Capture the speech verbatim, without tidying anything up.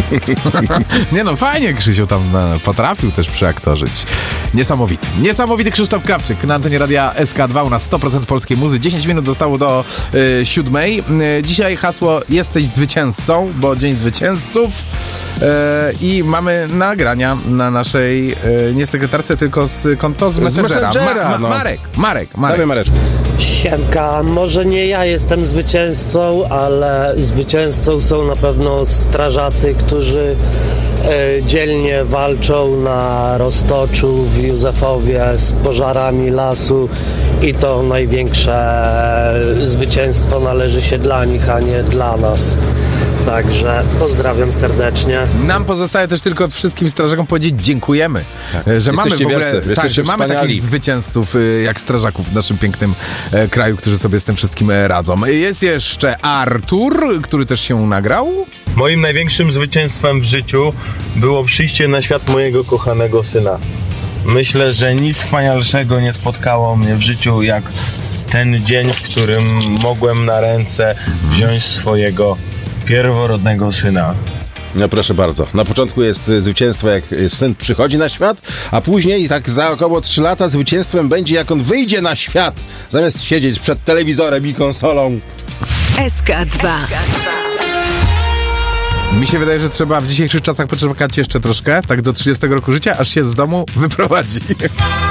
Nie no, fajnie Krzysiu tam e, potrafił też przeaktorzyć. Niesamowity. Niesamowity Krzysztof Krawczyk na antenie radia S K dwa. U nas sto procent polskiej muzy. dziesięć minut zostało do e, siódmej. E, dzisiaj hasło jesteś zwycięzcą, bo Dzień Zwycięzców. E, I mamy nagrania na naszej, e, nie sekretarce, tylko z konto z Messengera. Z Messengera Ma, ma, no. Marek, Marek, Marek. Dawaj, Mareczku. Siemka, może nie ja jestem zwycięzcą, ale zwycięzcą są na pewno strażacy, którzy e, dzielnie walczą na Roztoczu, w Józefowie z pożarami lasu i to największe zwycięstwo należy się dla nich, a nie dla nas. Także pozdrawiam serdecznie. Nam pozostaje też tylko wszystkim strażakom powiedzieć dziękujemy, tak. że mamy w ogóle wielcy, tak, że mamy takich zwycięzców jak strażaków w naszym pięknym e, kraju, którzy sobie z tym wszystkim radzą. Jest jeszcze Artur, który też się nagrał. Moim największym zwycięstwem w życiu było przyjście na świat mojego kochanego syna. Myślę, że nic wspanialszego nie spotkało mnie w życiu jak ten dzień, w którym mogłem na ręce wziąć swojego pierworodnego syna. No proszę bardzo. Na początku jest zwycięstwo, jak syn przychodzi na świat, a później, tak za około trzy lata, zwycięstwem będzie, jak on wyjdzie na świat, zamiast siedzieć przed telewizorem i konsolą. S K dwa. Mi się wydaje, że trzeba w dzisiejszych czasach poczekać jeszcze troszkę, tak do trzydziestego roku życia, aż się z domu wyprowadzi.